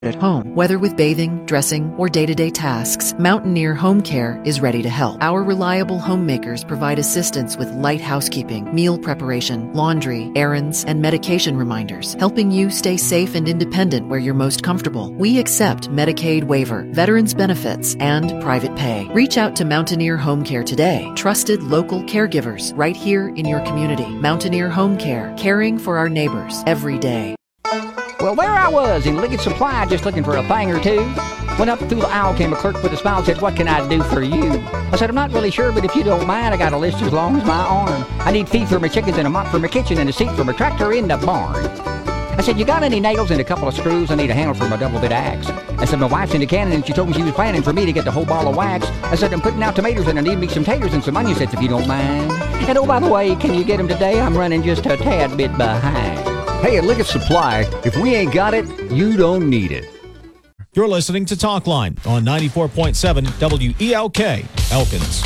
at home. Whether with bathing, dressing, or day-to-day tasks, Mountaineer Home Care is ready to help. Our reliable homemakers provide assistance with light housekeeping, meal preparation, laundry, errands, and medication reminders, helping you stay safe and independent where you're most comfortable. We accept Medicaid waiver, veterans benefits, and private pay. Reach out to Mountaineer Home Care today. Trusted local caregivers right here in your community. Mountaineer Home Care, caring for our neighbors every day. Well, there I was in Liggett Supply just looking for a thing or two. Went up through the aisle, came a clerk with a smile and said, "What can I do for you?" I said, "I'm not really sure, but if you don't mind, I got a list as long as my arm. I need feed for my chickens and a mop for my kitchen and a seat for my tractor in the barn." I said, "You got any nails and a couple of screws? I need a handle for my double-bit axe." I said, "My wife's in the cannon and she told me she was planning for me to get the whole ball of wax." I said, "I'm putting out tomatoes and I need me some taters and some onion sets if you don't mind. And oh, by the way, can you get them today? I'm running just a tad bit behind." Hey, at Liggett Supply, if we ain't got it, you don't need it. You're listening to Talkline on 94.7 WELK, Elkins.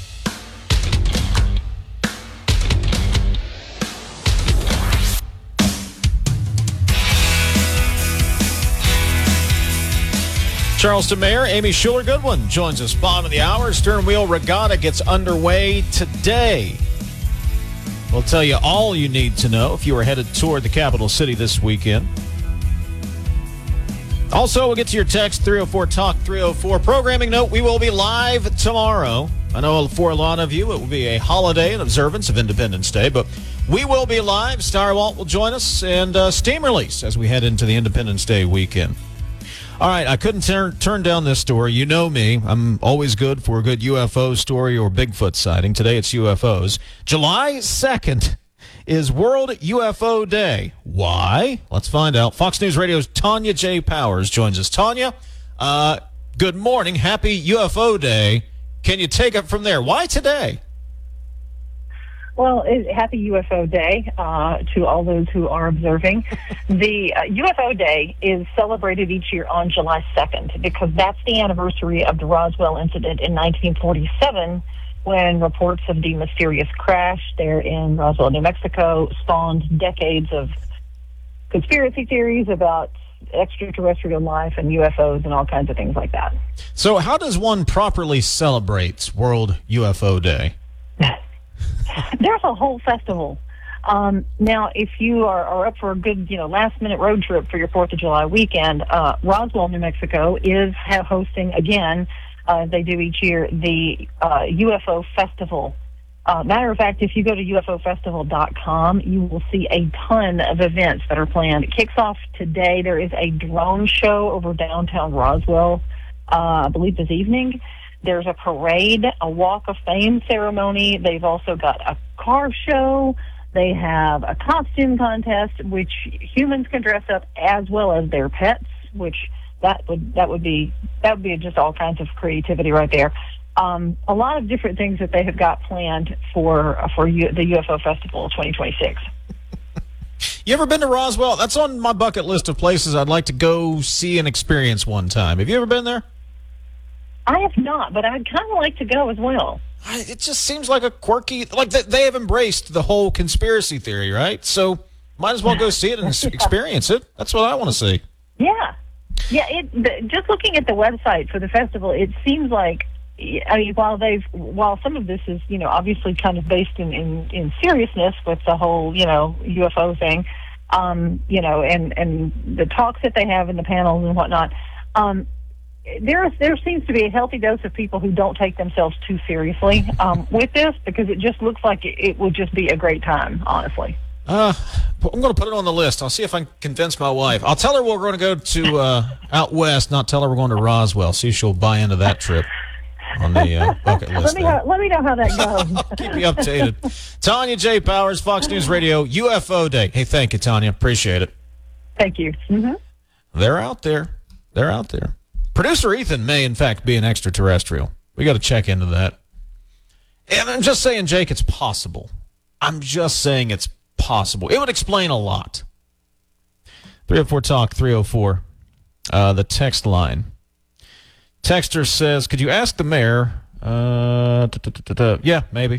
Charleston Mayor Amy Schuller-Goodwin joins us bottom of the hour. Stern Wheel Regatta gets underway today. We'll tell you all you need to know if you are headed toward the capital city this weekend. Also, we'll get to your text, 304-TALK 304. Programming note, we will be live tomorrow. I know for a lot of you it will be a holiday in observance of Independence Day, but we will be live. Star Walt will join us, and steam release as we head into the Independence Day weekend. All right, I couldn't turn down this story. You know me. I'm always good for a good UFO story or Bigfoot sighting. Today it's UFOs. July 2nd is World UFO Day. Why? Let's find out. Fox News Radio's Tanya J. Powers joins us. Tanya, good morning. Happy UFO Day. Can you take it from there? Why today? Well, happy UFO Day to all those who are observing. The UFO Day is celebrated each year on July 2nd because that's the anniversary of the Roswell incident in 1947 when reports of the mysterious crash there in Roswell, New Mexico spawned decades of conspiracy theories about extraterrestrial life and UFOs and all kinds of things like that. So how does one properly celebrate World UFO Day? There's a whole festival. Now, if you are up for a good, last-minute road trip for your 4th of July weekend, Roswell, New Mexico is hosting, again, they do each year, the UFO Festival. Matter of fact, if you go to UFOfestival.com, you will see a ton of events that are planned. It kicks off today. There is a drone show over downtown Roswell, I believe this evening. There's a parade, a Walk of Fame ceremony. They've also got a car show. They have a costume contest, which humans can dress up as well as their pets, which that would be just all kinds of creativity right there. A lot of different things that they have got planned for the UFO Festival 2026. You ever been to Roswell? That's on my bucket list of places I'd like to go see and experience one time. Have you ever been there? I have not, but I'd kind of like to go as well. It just seems like a quirky, like they have embraced the whole conspiracy theory, right? So might as well go see it and experience it. That's what I want to see. Yeah. Just looking at the website for the festival, it seems like, while some of this is, obviously kind of based in seriousness with the whole, UFO thing, and the talks that they have in the panels and whatnot, there seems to be a healthy dose of people who don't take themselves too seriously with this, because it just looks like it would just be a great time, honestly. I'm going to put it on the list. I'll see if I can convince my wife. I'll tell her we're going to go to out west, not tell her we're going to Roswell. See if she'll buy into that trip on the bucket list. Let me know how that goes. Keep me updated. Tanya J. Powers, Fox News Radio, UFO Day. Hey, thank you, Tanya. Appreciate it. Thank you. Mm-hmm. They're out there. Producer Ethan may, in fact, be an extraterrestrial. We got to check into that. And I'm just saying, Jake, it's possible. I'm just saying it's possible. It would explain a lot. 304-TALK 304, the text line. Texter says, could you ask the mayor? Yeah, maybe.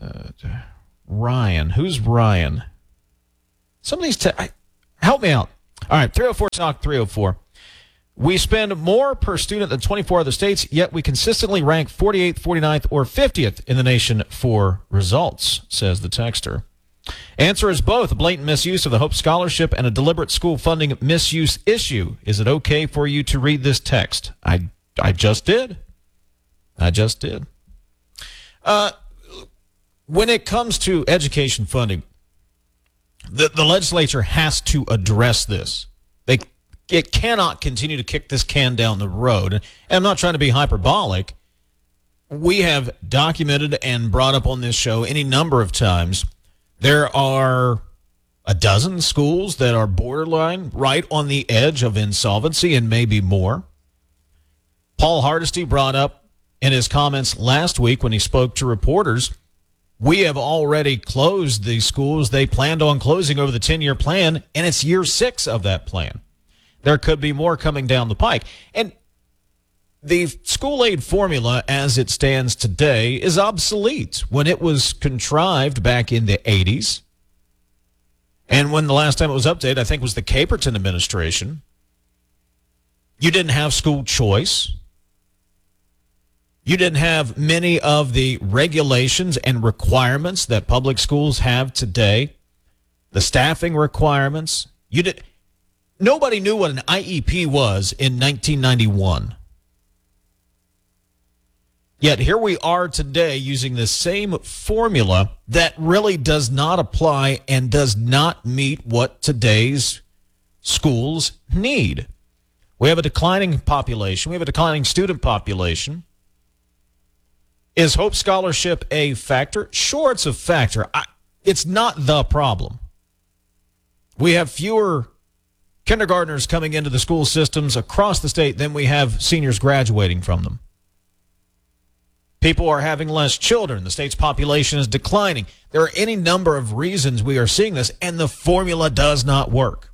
Ryan. Who's Ryan? Some of these help me out. All right, 304 Talk 304. We spend more per student than 24 other states, yet we consistently rank 48th, 49th, or 50th in the nation for results, says the texter. Answer is both. A blatant misuse of the Hope Scholarship and a deliberate school funding misuse issue. Is it okay for you to read this text? I just did. When it comes to education funding, the legislature has to address this. It cannot continue to kick this can down the road. And I'm not trying to be hyperbolic. We have documented and brought up on this show any number of times. There are a dozen schools that are borderline, right on the edge of insolvency, and maybe more. Paul Hardesty brought up in his comments last week when he spoke to reporters, we have already closed these schools they planned on closing over the 10-year plan, and it's year 6 of that plan. There could be more coming down the pike. And the school aid formula as it stands today is obsolete. When it was contrived back in the 80s, and when the last time it was updated, I think, was the Caperton administration, you didn't have school choice. You didn't have many of the regulations and requirements that public schools have today. The staffing requirements. Nobody knew what an IEP was in 1991. Yet here we are today using the same formula that really does not apply and does not meet what today's schools need. We have a declining population. We have a declining student population. Is Hope Scholarship a factor? Sure, it's a factor. It's not the problem. We have fewer kindergartners coming into the school systems across the state than we have seniors graduating from them. People are having less children. The state's population is declining. There are any number of reasons we are seeing this, and the formula does not work.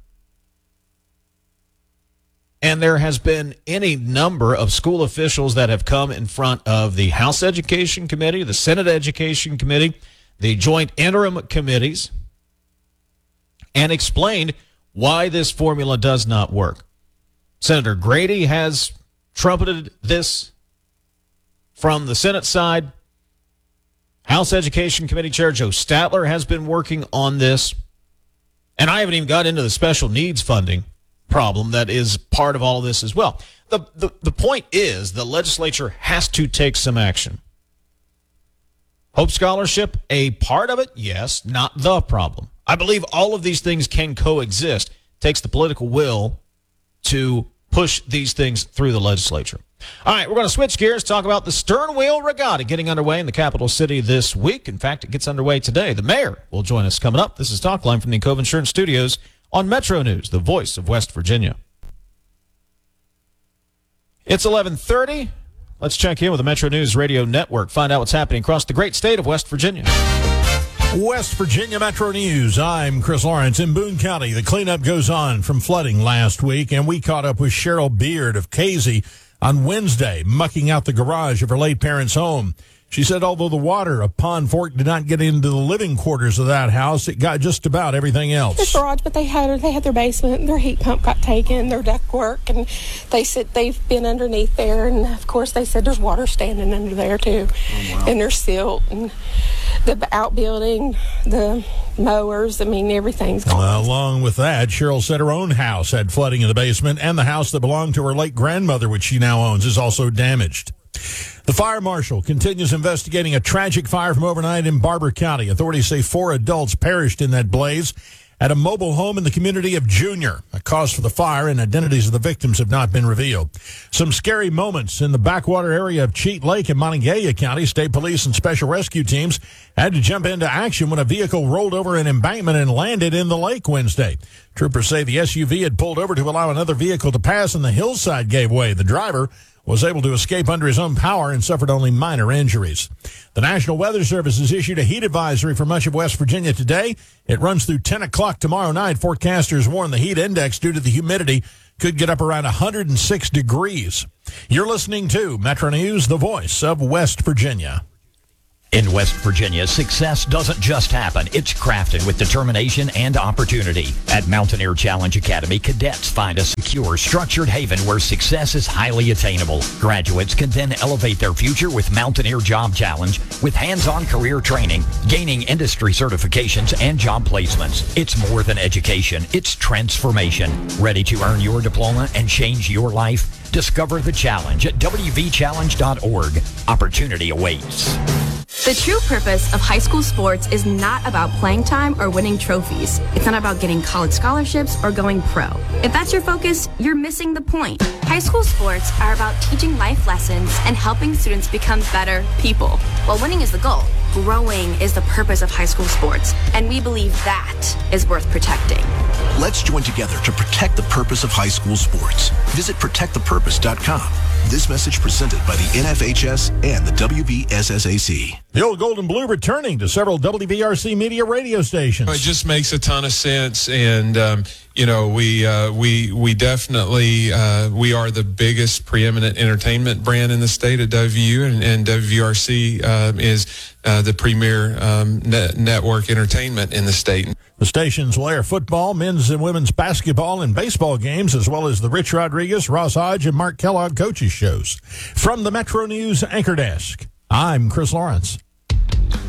And there has been any number of school officials that have come in front of the House Education Committee, the Senate Education Committee, the joint interim committees, and explained why this formula does not work. Senator Grady has trumpeted this from the Senate side. House Education Committee Chair Joe Statler has been working on this. And I haven't even got into the special needs funding problem that is part of all of this as well. The point is the legislature has to take some action. Hope Scholarship, a part of it? Yes, not the problem. I believe all of these things can coexist. It takes the political will to push these things through the legislature. All right, we're going to switch gears, talk about the Stern Wheel Regatta getting underway in the capital city this week. In fact, it gets underway today. The mayor will join us coming up. This is Talkline from the Cove Insurance Studios on Metro News, the voice of West Virginia. It's 11:30. Let's check in with the Metro News Radio Network, find out what's happening across the great state of West Virginia. West Virginia Metro News. I'm Chris Lawrence. In Boone County, the cleanup goes on from flooding last week, and we caught up with Cheryl Beard of Casey on Wednesday, mucking out the garage of her late parents' home. She said although the water of Pond Fork did not get into the living quarters of that house, it got just about everything else. The garage, but they had their basement, their heat pump got taken, their duct work, and they've been underneath there, and of course they said there's water standing under there too. Oh, wow. And there's silt, and the outbuilding, the mowers, everything's gone. Along with that, Cheryl said her own house had flooding in the basement, and the house that belonged to her late grandmother, which she now owns, is also damaged. The fire marshal continues investigating a tragic fire from overnight in Barber County. Authorities say 4 adults perished in that blaze at a mobile home in the community of Junior. A cause for the fire and identities of the victims have not been revealed. Some scary moments in the backwater area of Cheat Lake in Monongalia County. State police and special rescue teams had to jump into action when a vehicle rolled over an embankment and landed in the lake Wednesday. Troopers say the SUV had pulled over to allow another vehicle to pass and the hillside gave way. The driver was able to escape under his own power and suffered only minor injuries. The National Weather Service has issued a heat advisory for much of West Virginia today. It runs through 10 o'clock tomorrow night. Forecasters warn the heat index due to the humidity could get up around 106 degrees. You're listening to Metro News, the voice of West Virginia. In West Virginia, success doesn't just happen. It's crafted with determination and opportunity. At Mountaineer Challenge Academy, cadets find a secure, structured haven where success is highly attainable. Graduates can then elevate their future with Mountaineer Job Challenge with hands-on career training, gaining industry certifications, and job placements. It's more than education. It's transformation. Ready to earn your diploma and change your life? Discover the challenge at wvchallenge.org. Opportunity awaits. The true purpose of high school sports is not about playing time or winning trophies. It's not about getting college scholarships or going pro. If that's your focus, you're missing the point. High school sports are about teaching life lessons and helping students become better people. While winning is the goal, growing is the purpose of high school sports, and we believe that is worth protecting. Let's join together to protect the purpose of high school sports. Visit protectthepurpose.com. This message presented by the NFHS and the WVSSAC. The old Gold and Blue returning to several WVRC media radio stations. It just makes a ton of sense, and we definitely we are the biggest preeminent entertainment brand in the state at WVU, and WVRC is the premier network entertainment in the state. The stations will air football, men's and women's basketball, and baseball games, as well as the Rich Rodriguez, Ross Hodge, and Mark Kellogg coaches shows. From the Metro News Anchor Desk, I'm Chris Lawrence.